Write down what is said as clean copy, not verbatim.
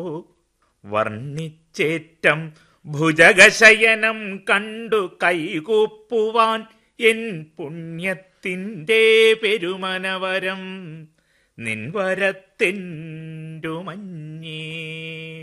വർണ്ണിച്ചേറ്റം ഭുജഗശയനം കണ്ടു കൈകൂപ്പുവാൻ എൻ പുണ്യത്തിൻ്റെ പെരുമനവരം നിൻവരത്തെൻ്റു മഞ്ഞേ.